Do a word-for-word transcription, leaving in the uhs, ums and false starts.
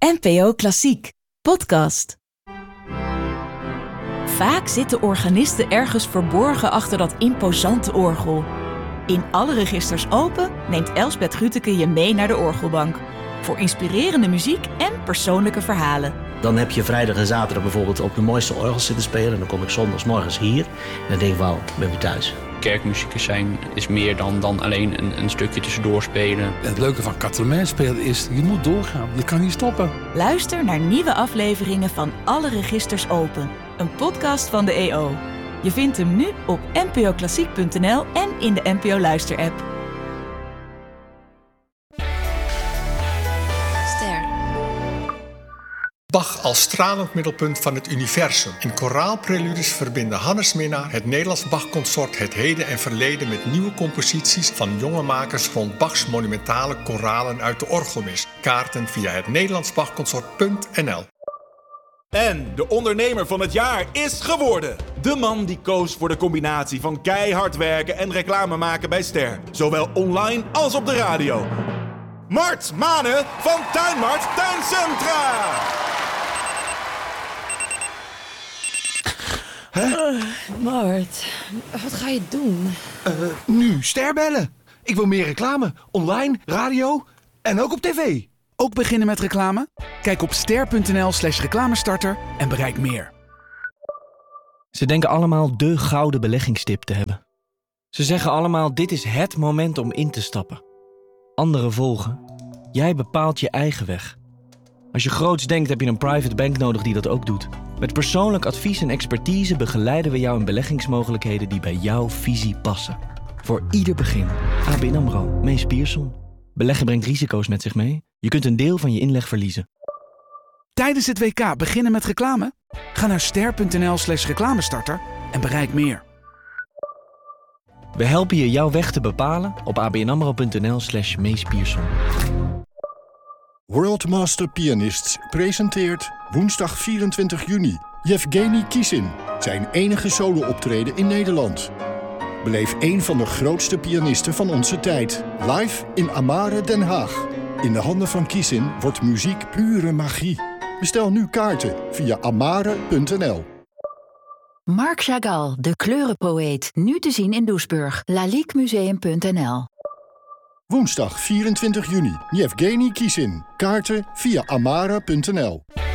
N P O Klassiek, podcast. Vaak zitten organisten ergens verborgen achter dat imposante orgel. In Alle Registers Open neemt Elsbeth Grütke je mee naar de orgelbank. Voor inspirerende muziek en persoonlijke verhalen. Dan heb je vrijdag en zaterdag bijvoorbeeld op de mooiste orgels zitten spelen. En dan kom ik zondagsmorgens hier en dan denk ik, wauw, ben ik thuis. Kerkmuziek zijn is meer dan, dan alleen een, een stukje tussendoor spelen. Het leuke van Quatre-Mains spelen is, je moet doorgaan. Je kan niet stoppen. Luister naar nieuwe afleveringen van Alle Registers Open. Een podcast van de E O. Je vindt hem nu op n p o klassiek punt n l en in de N P O Luister-app. Bach als stralend middelpunt van het universum. In koraalpreludes verbinden Hannes Minnaar, het Nederlands Bach-consort, het heden en verleden met nieuwe composities van jonge makers rond Bachs monumentale koralen uit de orgelmis. Kaarten via het nederlands bachconsort punt n l. En de ondernemer van het jaar is geworden. De man die koos voor de combinatie van keihard werken en reclame maken bij Ster. Zowel online als op de radio. Mart Mane van Tuinmart Tuincentra. Huh? Uh, Mart, wat ga je doen? Uh, nu Ster bellen. Ik wil meer reclame. Online, radio en ook op tv. Ook beginnen met reclame? Kijk op ster punt n l slash reclamestarter en bereik meer. Ze denken allemaal de gouden beleggingstip te hebben. Ze zeggen allemaal, dit is het moment om in te stappen. Anderen volgen. Jij bepaalt je eigen weg. Als je groots denkt, heb je een private bank nodig die dat ook doet. Met persoonlijk advies en expertise begeleiden we jou in beleggingsmogelijkheden die bij jouw visie passen. Voor ieder begin. A B N AMRO, Mees Pierson. Beleggen brengt risico's met zich mee. Je kunt een deel van je inleg verliezen. Tijdens het W K beginnen met reclame? Ga naar ster punt n l slash reclamestarter en bereik meer. We helpen je jouw weg te bepalen op a b n amro punt n l slash Mees Pierson. World Master Pianists presenteert woensdag vierentwintig juni Yevgeny Kissin, zijn enige solo-optreden in Nederland. Beleef een van de grootste pianisten van onze tijd, live in Amare Den Haag. In de handen van Kissin wordt muziek pure magie. Bestel nu kaarten via amare punt n l. Marc Chagall, de kleurenpoëet, nu te zien in Doesburg. laliquemuseum punt n l. Woensdag vierentwintig juni, Yevgeny Kissin. Kaarten via amare punt n l.